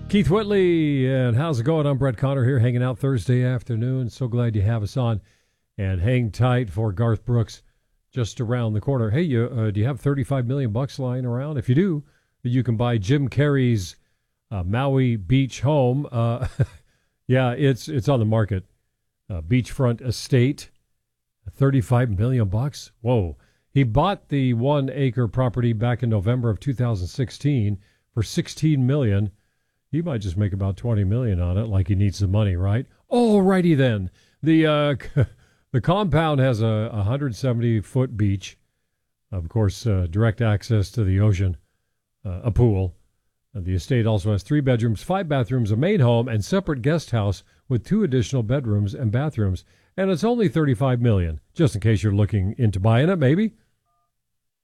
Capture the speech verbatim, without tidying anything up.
Keith Whitley, and how's it going? I'm Brett Connor here, hanging out Thursday afternoon. So glad you have us on, and hang tight for Garth Brooks just around the corner. Hey, you, uh, do you have thirty-five million bucks lying around? If you do, you can buy Jim Carrey's uh, Maui Beach home. Uh, yeah, it's it's on the market. Uh, beachfront estate, thirty-five million bucks. Whoa! He bought the one-acre property back in November of two thousand sixteen for sixteen million dollars. He might just make about twenty million dollars on it, like he needs the money, right? Alrighty then. The uh, the compound has a one hundred seventy foot beach, of course, uh, direct access to the ocean, uh, a pool. Uh, the estate also has three bedrooms, five bathrooms, a main home, and separate guest house with two additional bedrooms and bathrooms. And it's only thirty-five million dollars, just in case you're looking into buying it, maybe.